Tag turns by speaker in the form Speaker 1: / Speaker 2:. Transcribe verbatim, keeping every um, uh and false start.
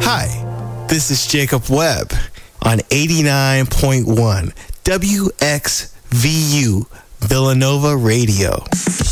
Speaker 1: Hi, this is Jacob Webb on eighty-nine point one W X V U Villanova Radio.